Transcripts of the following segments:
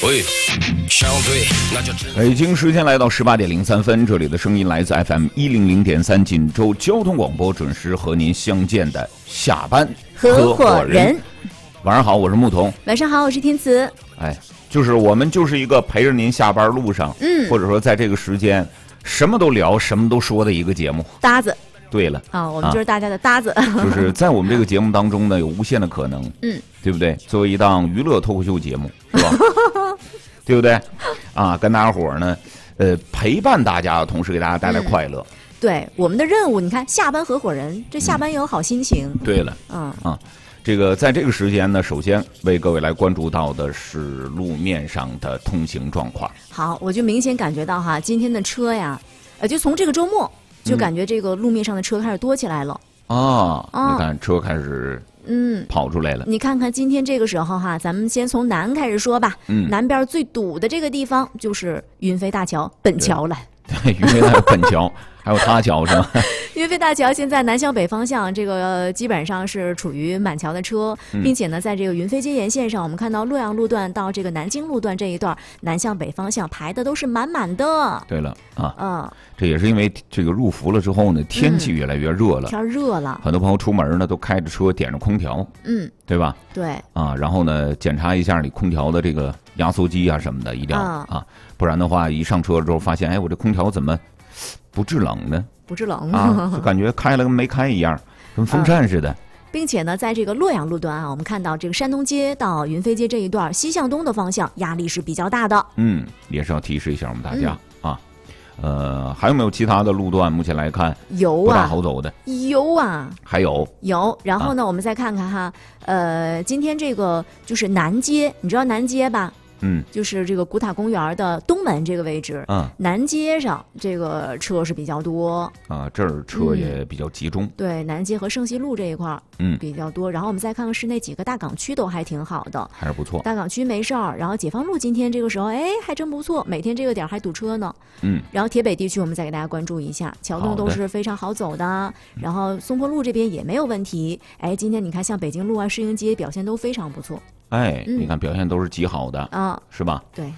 喂，相对那就北京时间来到18:03，这里的声音来自 FM100.3锦州交通广播，准时和您相见的下班合伙人。 晚上好，我是牧童。 晚上好，我是天慈。 哎，就是我们就是一个陪着您下班路上，或者说在这个时间什么都聊、什么都说的一个节目。 搭子。 对了， 我们就是大家的搭子。 就是在我们这个节目当中呢，有无限的可能，对不对？作为一档娱乐脱口秀节目，是吧？对不对？啊，跟大家伙儿呢，陪伴大家的同时，给大家带来快乐。 对，我们的任务，你看，下班合伙人，这下班也有好心情。 对了，这个在这个时间呢，首先为各位来关注到的是路面上的通行状况。 好，我就明显感觉到哈，今天的车呀，就从这个周末就感觉这个路面上的车开始多起来了。 你看车开始跑出来了。 你看看今天这个时候哈，咱们先从南开始说吧。南边最堵的这个地方就是云飞大桥本桥了。 对，云飞大桥本桥。还有他桥是吗？ 云飞大桥现在南向北方向，这个基本上是处于满桥的车，并且呢，在这个云飞街沿线上，我们看到洛阳路段到这个南京路段这一段，南向北方向排的都是满满的。 对了这也是因为这个入伏了之后呢，天气越来越热了， 天热了， 很多朋友出门呢都开着车点着空调，对吧？ 对然后呢，检查一下你空调的这个压缩机啊什么的，一定要不然的话，一上车之后发现，哎，我这空调怎么不制冷呢？ 不制冷就感觉开了跟没开一样，跟风扇似的。 并且呢，在这个洛阳路段我们看到这个山东街到云飞街这一段西向东的方向压力是比较大的。 也是要提示一下我们大家还有没有其他的路段？目前来看有不大好走的。 有还有。 然后呢，我们再看看哈，今天这个就是南街，你知道南街吧？就是这个古塔公园的东门这个位置，南街上这个车是比较多这儿车也比较集中。 对，南街和圣西路这一块比较多。然后我们再看看市内几个大港区都还挺好的， 还是不错。 大港区没事儿，然后解放路今天这个时候还真不错，每天这个点还堵车呢。然后铁北地区我们再给大家关注一下，桥洞都是非常好走的。然后松坡路这边也没有问题。今天你看像北京路啊、市营街表现都非常不错。 你看表现都是极好的是吧？ 对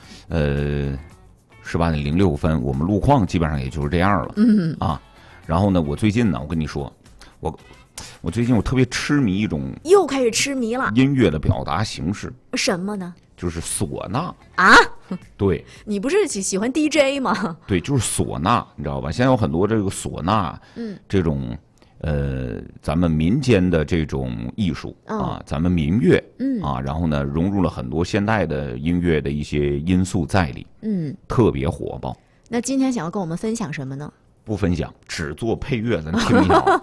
，18:06分，我们路况基本上也就是这样了。然后呢，我最近呢，我跟你说，我最近特别痴迷一种， 又开始痴迷了音乐的表达形式。 什么呢？ 就是唢呐对， 你不是喜欢 DJ 吗？ 对，就是唢呐，你知道吧？现在有很多这个唢呐，这种咱们民间的这种艺术咱们民乐然后呢，融入了很多现代的音乐的一些因素在里，特别火爆。 那今天想要跟我们分享什么呢？ 不分享，只做配乐，咱听一下。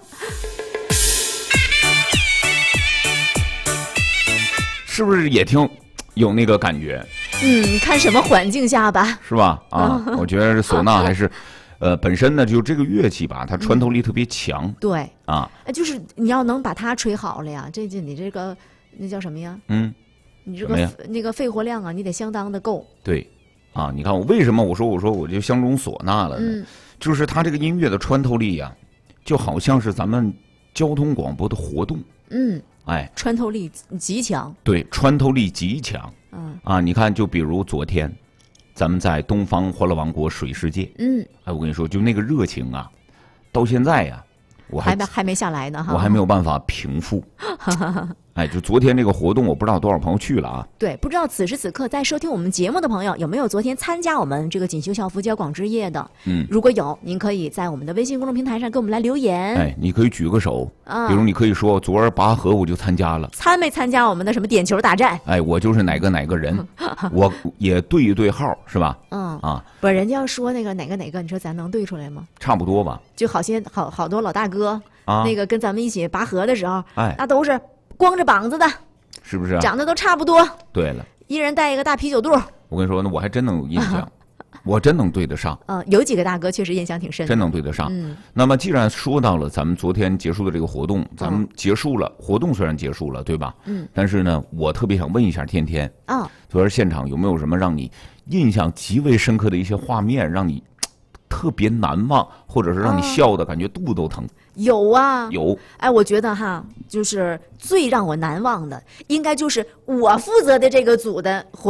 是不是也挺有那个感觉？ 看什么环境下吧， 是吧？我觉得唢呐还是。本身呢，就这个乐器吧，它穿透力特别强。 对就是你要能把它吹好了呀，你这个那叫什么呀？你这个那个肺活量你得相当的够。 对，你看我为什么我说我就相中唢呐了呢？就是它这个音乐的穿透力呀，就好像是咱们交通广播的活动。 穿透力极强。 对，穿透力极强。你看，就比如昨天。咱们在东方欢乐王国水世界，我跟你说，就那个热情到现在呀，我还没下来呢我还没有办法平复。就昨天这个活动，我不知道多少朋友去了对，不知道此时此刻在收听我们节目的朋友有没有昨天参加我们这个锦绣校服交广之夜的？如果有，您可以在我们的微信公众平台上给我们来留言。 你可以举个手，比如你可以说昨儿拔河我就参加了， 参没参加我们的什么点球大战？ 我就是哪个人，我也对一对号，是吧？ 不是人家要说那个哪个，你说咱能对出来吗？ 差不多吧。 就好多老大哥那个跟咱们一起拔河的时候，那都是光着膀子的， 是不是长得都差不多？ 对了， 一人带一个大啤酒肚。 我跟你说，那我还真能有印象，我真能对得上。 有几个大哥确实印象挺深的， 真能对得上。那么既然说到了咱们昨天结束的这个活动，咱们结束了活动，虽然结束了，对吧？但是呢，我特别想问一下天天昨天现场有没有什么让你印象极为深刻的一些画面，让你特别难忘，或者是让你笑的感觉肚子都疼？ 有有。 我觉得就是最让我难忘的，应该就是我负责的这个组的活动。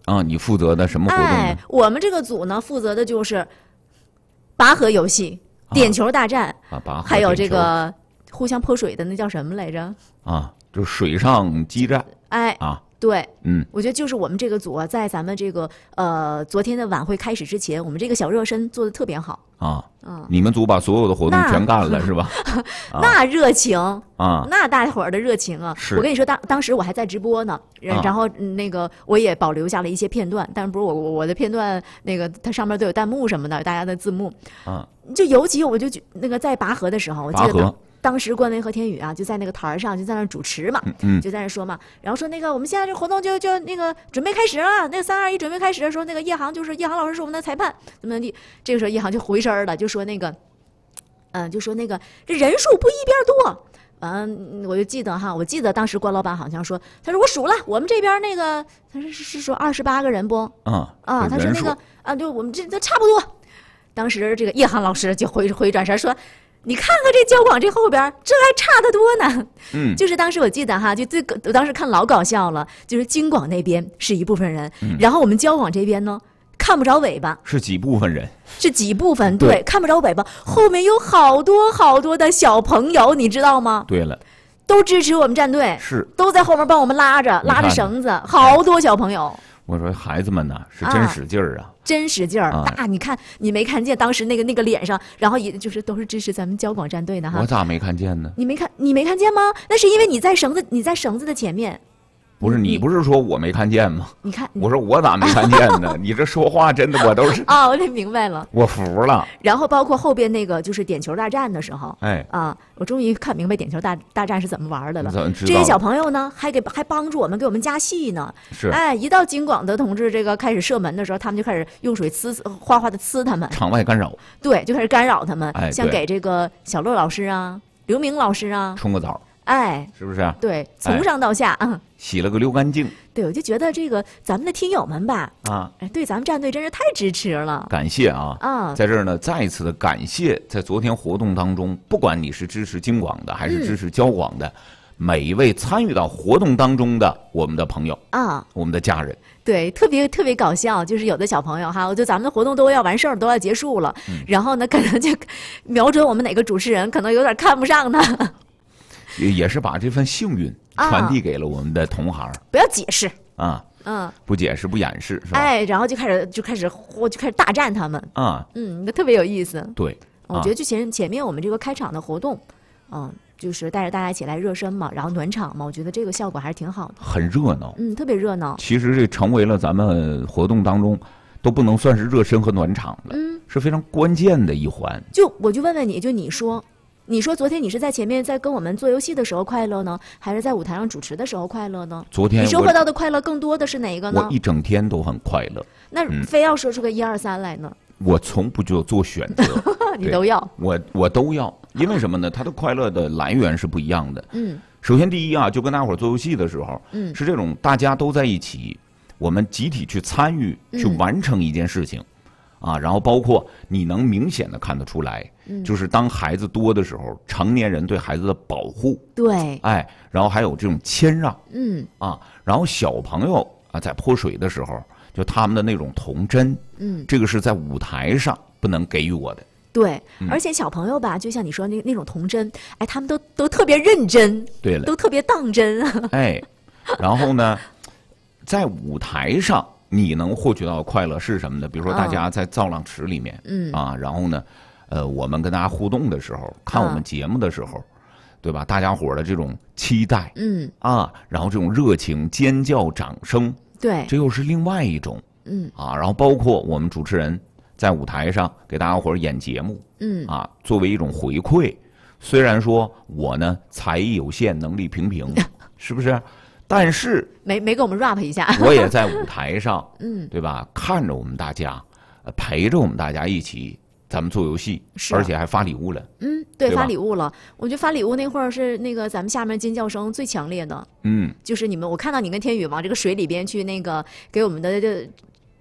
啊，你负责的什么活动呢？ 我们这个组呢，负责的就是拔河游戏、点球大战拔河， 还有这个互相泼水的，那叫什么来着？ 啊，就水上激战。 对，我觉得就是我们这个组在咱们这个昨天的晚会开始之前，我们这个小热身做的特别好你们组把所有的活动全干了是吧？ 那热情那大伙儿的热情啊！ 是我跟你说，当时我还在直播呢，然后那个我也保留下了一些片段，但是不是我的片段那个它上面都有弹幕什么的，大家的字幕就尤其我就那个在拔河的时候，我记得当时关维和天宇啊，就在那个台上就在那主持嘛，就在那说嘛，然后说那个我们现在这活动就那个准备开始了，那个3、2、1准备开始，说那个叶航老师是我们的裁判，怎么地？这个时候叶航就回身了，就说那个，这人数不一边多。我就记得我记得当时关老板好像说，他说我数了，我们这边那个他是说28个人不？他说那个对，我们这差不多。当时这个叶航老师就回转身说。你看看这交广这后边，这还差得多呢。就是当时我记得我当时看老搞笑了，就是京广那边是一部分人，然后我们交广这边呢看不着尾巴， 是几部分人？ 是几部分，对，看不着尾巴，后面有好多好多的小朋友，你知道吗？ 对了， 都支持我们战队， 是都在后面帮我们拉着绳子，好多小朋友。 我说孩子们呢是真使劲儿真使劲儿！你看你没看见当时那个脸上，然后也就是都是支持咱们交广战队的我咋没看见呢？ 你没看见吗？那是因为你在绳子的前面。 不是你不是说我没看见吗？ 你看， 我说我咋没看见呢？你这说话真的我都是我就明白了， 我服了。 然后包括后边那个就是点球大战的时候，我终于看明白点球大战是怎么玩的了。这些小朋友呢，还帮助我们给我们加戏呢。 是， 一到京广的同志这个开始射门的时候，他们就开始用水哗哗的呲他们， 场外干扰。 对，就开始干扰他们，像给这个小乐老师刘明老师冲个澡。是不是？ 对，从上到下洗了个溜干净。 对，我就觉得这个咱们的听友们吧，对咱们战队真是太支持了， 感谢在这儿呢，再一次的感谢，在昨天活动当中，不管你是支持京广的，还是支持交广的，每一位参与到活动当中的我们的朋友我们的家人。 对，特别搞笑，就是有的小朋友就咱们的活动都要完事儿，都要结束了，然后呢，可能就瞄准我们哪个主持人，可能有点看不上他。 也是把这份幸运传递给了我们的同行。 不要解释不解释不掩饰是吧？ 然后就开始大战他们那特别有意思。 对， 我觉得就前面我们这个开场的活动就是带着大家一起来热身嘛，然后暖场嘛，我觉得这个效果还是挺好的， 很热闹， 特别热闹。 其实这成为了咱们活动当中都不能算是热身和暖场了，是非常关键的一环。 我就问问你，就你说昨天你是在前面在跟我们做游戏的时候快乐呢，还是在舞台上主持的时候快乐呢？ 昨天你收获到的快乐更多的是哪一个呢？ 我一整天都很快乐。 那非要说出个1、2、3来呢？ 我从不就做选择， 你都要， 我都要，因为什么呢？它的快乐的来源是不一样的。首先第一就跟大伙儿做游戏的时候，是这种大家都在一起，我们集体去参与，去完成一件事情。然后包括你能明显的看得出来，就是当孩子多的时候，成年人对孩子的保护， 对， 然后还有这种谦让，然后小朋友在泼水的时候，就他们的那种童真，这个是在舞台上不能给予我的。 对，而且小朋友吧，就像你说那种童真，他们都特别认真， 对了， 都特别当真， 然后呢，在舞台上。你能获取到的快乐是什么呢？比如说大家在造浪池里面，然后呢，我们跟大家互动的时候，看我们节目的时候，对吧？大家伙的这种期待，然后这种热情、尖叫、掌声， 对， 这又是另外一种，然后包括我们主持人在舞台上给大家伙演节目，作为一种回馈。虽然说我呢才艺有限，能力平平，是不是？但是没给我们 rap 一下， 我也在舞台上，对吧？看着我们大家，陪着我们大家一起，咱们做游戏，而且还发礼物了。 对，发礼物了。我觉得发礼物那会儿是那个咱们下面尖叫声最强烈的。就是我看到你跟天宇往这个水里边去那个给我们的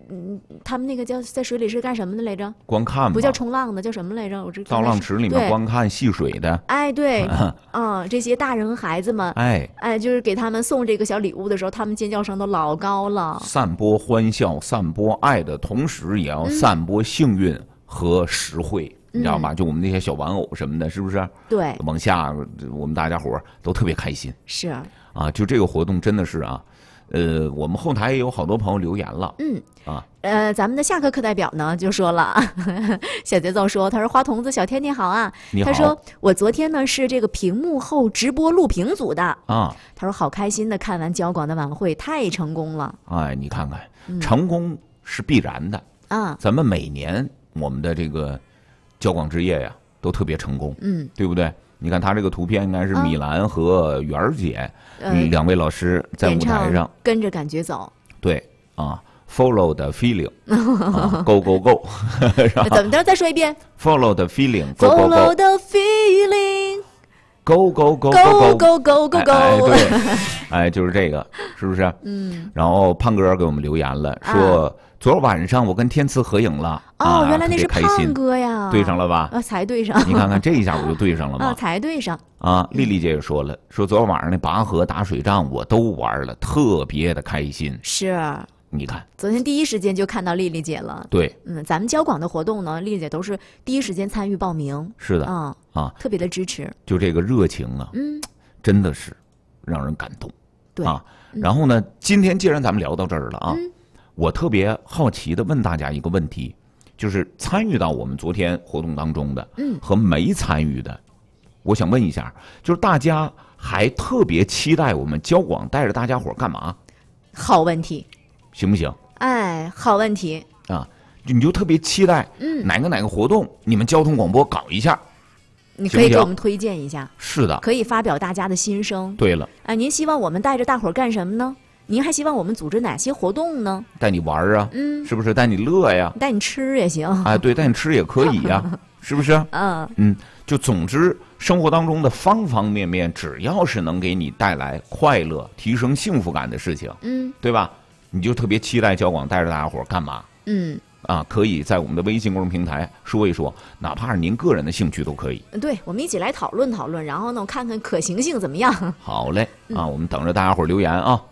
他们那个叫在水里是干什么的来着？ 观看不叫冲浪的，叫什么来着？我这造浪池里面观看戏水的。 哎，对，这些大人和孩子们，就是给他们送这个小礼物的时候，他们尖叫声都老高了。 散播欢笑、散播爱的同时，也要散播幸运和实惠。你知道吧？就我们那些小玩偶什么的，是不是？ 对， 往下我们大家伙都特别开心。 是啊，就这个活动真的是啊，我们后台也有好多朋友留言了。 咱们的下课课代表呢就说了，小节奏说，他说花童子小天你好啊， 你好。 他说我昨天呢是这个屏幕后直播录屏组的啊，他说好开心的看完交广的晚会，太成功了。 哎，你看看，成功是必然的啊。咱们每年我们的这个交广之夜呀，都特别成功，对不对？你看他这个图片，应该是米兰和媛儿姐两位老师在舞台上跟着感觉走。 对啊 ，Follow the feeling，Go Go Go， 怎么着？再说一遍 ，Follow the feeling，Go Go Go，Follow the feeling，Go Go Go Go Go Go Go Go， 哎，对，哎，就是这个，是不是？然后胖哥给我们留言了，说。昨晚上我跟天赐合影了原来那是胖哥呀， 对上了吧？ 才对上。 你看看这一下我就对上了吗？ 才对上啊！丽丽姐也说了，说昨晚上那拔河打水仗我都玩了，特别的开心。 是， 你看， 昨天第一时间就看到丽丽姐了。 对， 咱们交广的活动呢，丽丽姐都是第一时间参与报名。 是的， 特别的支持。 就这个热情啊，真的是让人感动。 对啊，然后呢，今天既然咱们聊到这儿了啊。我特别好奇的问大家一个问题，就是参与到我们昨天活动当中的，和没参与的，我想问一下，就是大家还特别期待我们交广带着大家伙干嘛？ 好问题， 行不行？ 哎，好问题啊！你就特别期待，哪个活动，你们交通广播搞一下， 你可以给我们推荐一下。 是的， 可以发表大家的心声。 对了， 哎，您希望我们带着大伙儿干什么呢？您还希望我们组织哪些活动呢？ 带你玩啊，是不是？带你乐呀， 带你吃也行。 哎，对，带你吃也可以呀，是不是？就总之，生活当中的方方面面，只要是能给你带来快乐、提升幸福感的事情，对吧？你就特别期待交广带着大家伙干嘛？可以在我们的微信公众平台说一说，哪怕是您个人的兴趣都可以。 对，我们一起来讨论讨论，然后呢，看看可行性怎么样。 好嘞，我们等着大家伙留言啊。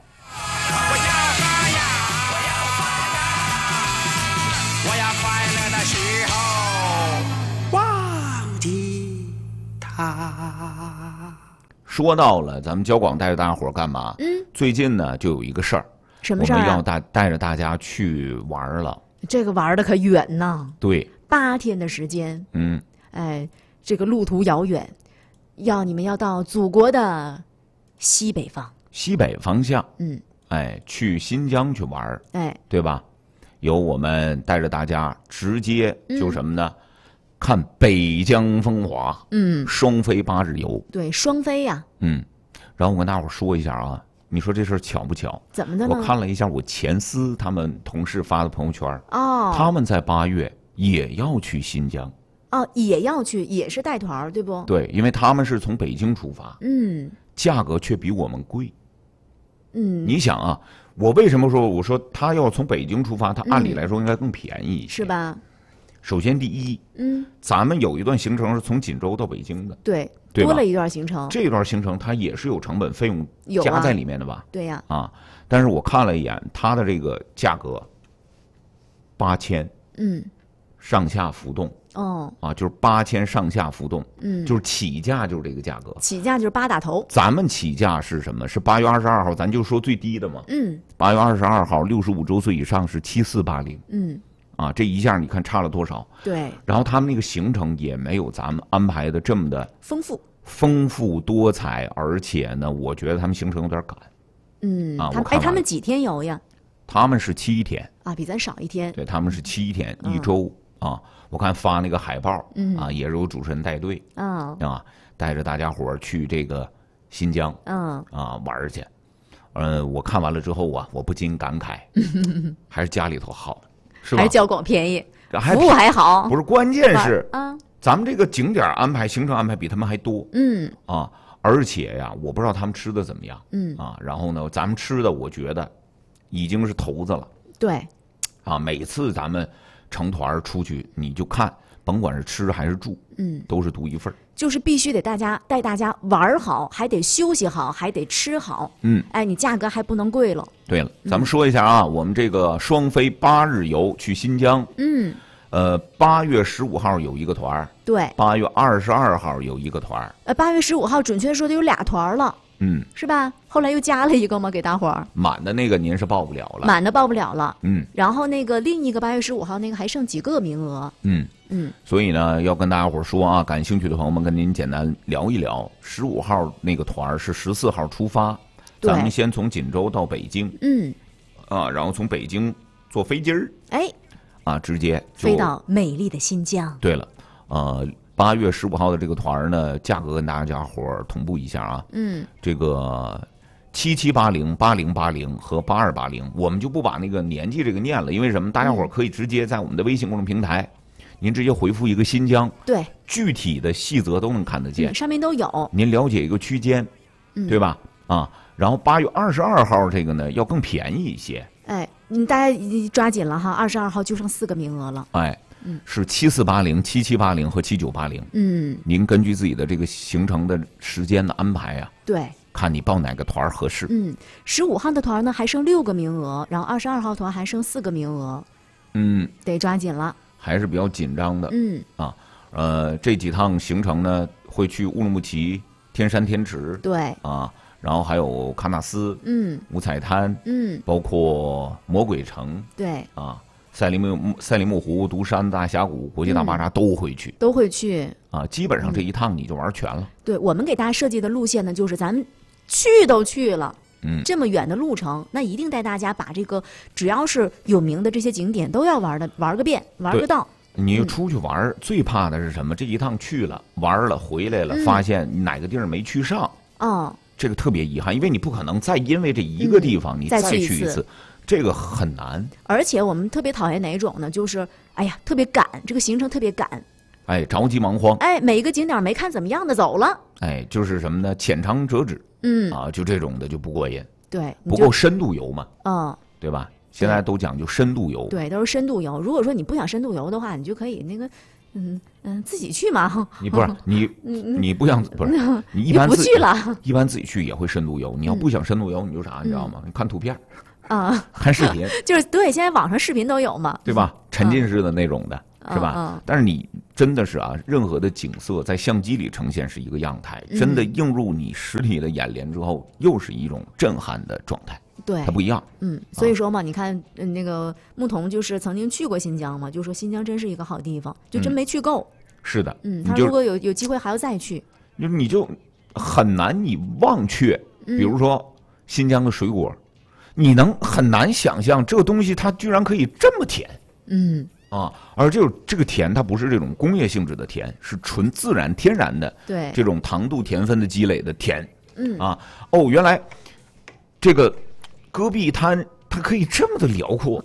说到了咱们交广带着大家伙干嘛？最近呢就有一个事儿， 什么事儿？ 我们要带着大家去玩了。 这个玩的可远呐！ 对 ，8天的时间。这个路途遥远，你们要到祖国的西北方。 西北方向。去新疆去玩。对吧？由我们带着大家直接就什么呢？看北疆风华，双飞8日游。 对，双飞呀。 然后我跟大伙说一下啊，你说这事儿巧不巧？ 怎么的呢？ 我看了一下我前司他们同事发的朋友圈，他们在8月也要去新疆。 也要去，也是带团，对不？ 对，因为他们是从北京出发，价格却比我们贵。你想啊，我为什么说我说他要从北京出发，他按理来说应该更便宜一些， 是吧？ 首先第一，咱们有一段行程是从锦州到北京的， 对，多了一段行程。 这段行程它也是有成本费用加在里面的吧？ 对呀。 但是我看了一眼它的这个价格，8000，上下浮动。就是8000上下浮动，就是起价就是这个价格， 起价就是8打头。 咱们起价是什么？是8月22号，咱就说最低的嘛。8月22号65周岁以上是7480。这一下你看差了多少？ 对。 然后他们那个行程也没有咱们安排的这么的丰富多彩，而且呢，我觉得他们行程有点赶。 他们几天游呀？ 他们是7天比咱少一天。 对，他们是7天，1周我看发那个海报也是有主持人带队带着大家伙去这个新疆玩去。我看完了之后我不禁感慨，还是家里头好，是吧？ 还是交广便宜，服务还好。 不是，关键是咱们这个景点安排、行程安排比他们还多。而且呀，我不知道他们吃的怎么样。然后呢，咱们吃的我觉得已经是头子了。 对。 啊，每次咱们成团出去，你就看，甭管是吃还是住，都是独一份儿。 就是必须得带大家玩好，还得休息好，还得吃好。哎，你价格还不能贵了。 对了，咱们说一下啊，我们这个双飞8日游去新疆。8月15号有一个团， 对 ，8月22号有一个团。 8月15号准确说的有2团了。是吧？后来又加了一个嘛，给大伙儿。 满的那个您是报不了了。 满的报不了了。然后那个另一个8月15号那个还剩几个名额。 所以呢，要跟大家伙说啊，感兴趣的朋友们跟您简单聊一聊。15号那个团是14号出发，咱们先从锦州到北京。然后从北京坐飞机儿。直接飞到美丽的新疆。 对了，8月15号的这个团呢，价格跟大家伙同步一下啊。这个7780、8080和8280，我们就不把那个年纪这个念了，因为什么？大家伙可以直接在我们的微信公众平台，您直接回复一个新疆， 对， 具体的细则都能看得见， 上面都有。 您了解一个区间，对吧？然后8月22号这个呢要更便宜一些。 大家抓紧了哈，22号就剩4个名额了。 是7480、7780和7980。您根据自己的这个行程的时间的安排啊， 对， 看你报哪个团合适。 15号的团呢还剩6个名额，然后22号团还剩4个名额。得抓紧了， 还是比较紧张的。这几趟行程呢会去乌鲁木齐、天山天池， 对然后还有喀纳斯，五彩滩，包括魔鬼城， 对赛里木湖、独山大峡谷、国际大巴扎都会去，基本上这一趟你就玩全了。 对，我们给大家设计的路线呢，就是咱们去都去了，这么远的路程，那一定带大家把这个只要是有名的这些景点都要玩个遍，玩个到。 你出去玩最怕的是什么？这一趟去了玩了回来了，发现哪个地儿没去上，这个特别遗憾，因为你不可能再因为这一个地方你再去一次。这个很难， 而且我们特别讨厌哪种呢？就是特别赶，这个行程特别赶， 着急忙慌， 每一个景点没看怎么样的走了， 就是什么呢？浅尝辄止，就这种的就不过瘾， 对， 不够深度游嘛，对吧？现在都讲究深度游， 对，都是深度游。如果说你不想深度游的话，你就可以那个，自己去嘛。 你不是你不想不是你一般不去了， 一般自己去也会深度游。你要不想深度游，你就啥，你知道吗？你看图片。看视频就是对，现在网上视频都有嘛， 对吧？沉浸式的那种的，是吧？但是你真的是任何的景色在相机里呈现是一个样态，真的映入你实体的眼帘之后，又是一种震撼的状态。 对， 它不一样。 所以说嘛，你看那个牧童就是曾经去过新疆嘛，就说新疆真是一个好地方，就真没去够。 是的， 他如果有机会还要再去， 你就很难以忘却。比如说新疆的水果。你很难想象这个东西它居然可以这么甜，而这个甜它不是这种工业性质的甜，是纯自然天然的， 对， 这种糖度甜分的积累的甜，原来这个戈壁滩它可以这么的辽阔，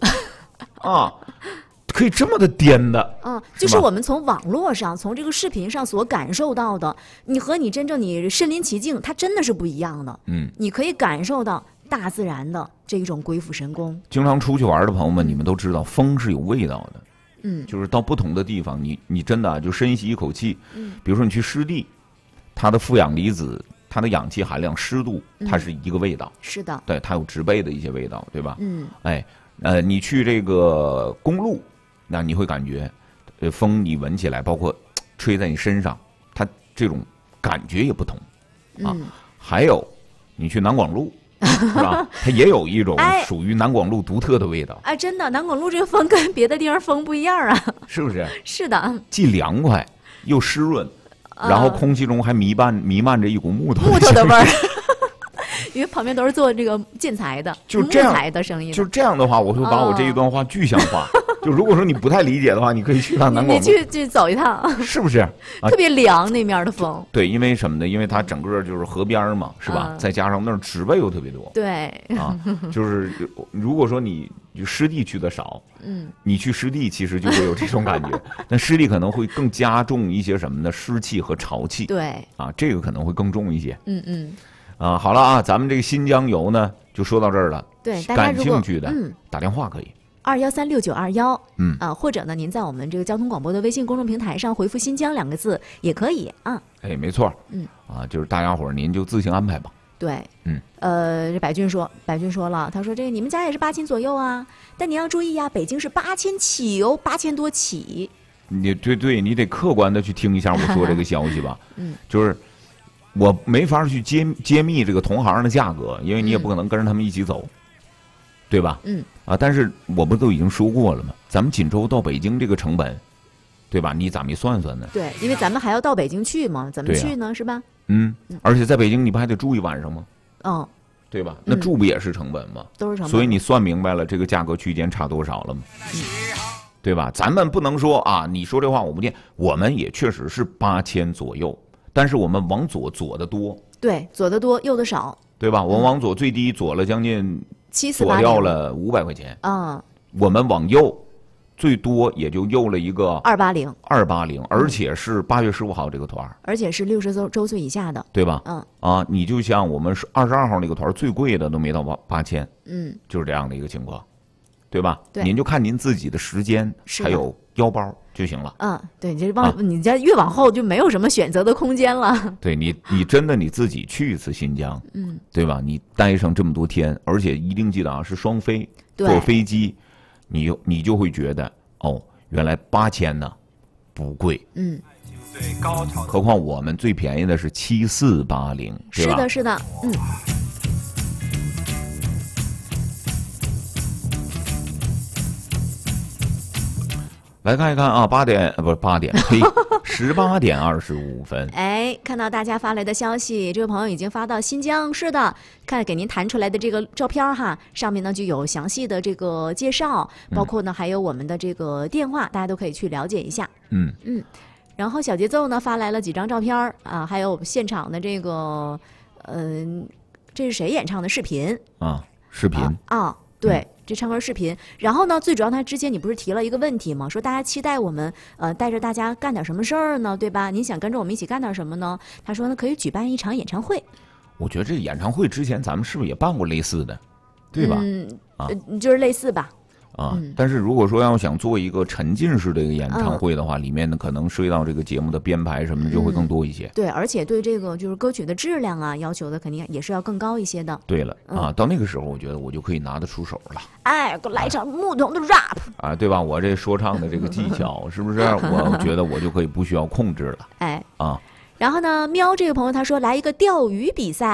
可以这么的颠的， 就是我们从网络上、从这个视频上所感受到的，你和你真正你身临其境，它真的是不一样的，你可以感受到大自然的这一种鬼斧神工。 经常出去玩的朋友们，你们都知道风是有味道的，就是到不同的地方，你真的就深吸一口气，比如说你去湿地，它的负氧离子、它的氧气含量、湿度，它是一个味道， 是的， 对，它有植被的一些味道，对吧？你去这个公路，那你会感觉，风你闻起来，包括吹在你身上，它这种感觉也不同，还有你去南广路。是吧？它也有一种属于南广路独特的味道。 真的，南广路这个风跟别的地方风不一样啊。 是不是？ 是的， 既凉快又湿润，然后空气中还弥漫着一股木头的味儿。因为旁边都是做这个建材的， 就这样木材的生意。 就这样的话，我会把我这一段话具象化。就如果说你不太理解的话，你可以去趟南广路， 你去走一趟， 是不是？ 特别凉那面的风。 对，因为什么呢？因为它整个就是河边嘛，是吧？再加上那儿植被又特别多。 对就是如果说你湿地去的少，你去湿地其实就会有这种感觉。但湿地可能会更加重一些什么呢？湿气和潮气。 对这个可能会更重一些。好了咱们这个新疆游呢就说到这儿了。 对， 感兴趣的打电话可以。 2136921，或者呢，您在我们这个交通广播的微信公众平台上回复新疆2个字也可以啊。 哎，没错，就是大家伙儿您就自行安排吧。 对，这百军说了，他说这个你们家也是8000左右啊，但你要注意呀，北京是8000起哦，8000多起。 你对，你得客观的去听一下我说这个消息吧。就是我没法去揭秘这个同行的价格，因为你也不可能跟着他们一起走，对吧？但是我不都已经说过了吗？咱们锦州到北京这个成本，对吧？你咋没算算呢？ 对，因为咱们还要到北京去嘛，怎么去呢？是吧？ 而且在北京你不还得住一晚上吗？对吧？那住不也是成本吗？ 都是成本。 所以你算明白了这个价格区间差多少了吗？对吧？咱们不能说啊，你说这话我不念，我们也确实是8000左右，但是我们往左左的多。 对，左的多，右的少， 对吧？我们往左最低左了将近 7480， 左掉了500块钱。我们往右最多也就右了一个280，而且是8月15号这个团， 而且是60周岁以下的， 对吧？你就像我们是22号那个团，最贵的都没到8000，就是这样的一个情况，对吧？ 对， 您就看您自己的时间还有腰包就行了。 对，你家越往后就没有什么选择的空间了。 对你真的你自己去一次新疆，对吧？你待上这么多天，而且一定记得啊，是双飞，坐飞机。你就会觉得原来8000呢不贵，何况我们最便宜的是7480，对吧？ 是的， 来看一看啊，18点，嘿，18点25分。 哎，看到大家发来的消息，这位朋友已经发到新疆，是的，看给您弹出来的这个照片哈，上面呢就有详细的这个介绍，包括呢还有我们的这个电话，大家都可以去了解一下。然后小节奏呢发来了几张照片啊，还有现场的这个，这是谁演唱的视频啊？视频对。这唱歌视频，然后呢，最主要他之前你不是提了一个问题吗？说大家期待我们带着大家干点什么事儿呢，对吧？您想跟着我们一起干点什么呢？他说呢，可以举办一场演唱会。 我觉得这个演唱会之前咱们是不是也办过类似的，对吧？ 就是类似吧。 但是如果说要想做一个沉浸式的一个演唱会的话，里面呢可能涉及到这个节目的编排什么的就会更多一些。 对，而且对这个就是歌曲的质量啊要求的肯定也是要更高一些的。 对了到那个时候我觉得我就可以拿得出手了。 哎，给我来一场牧童的 rap 对吧？我这说唱的这个技巧是不是？我觉得我就可以不需要控制了。 然后呢，喵这个朋友他说来一个钓鱼比赛。